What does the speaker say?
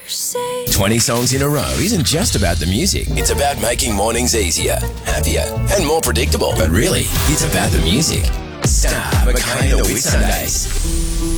20 songs in a row isn't just about the music. It's about making mornings easier, happier, and more predictable. But really, it's about the music. Star Makaya the Whitsundays.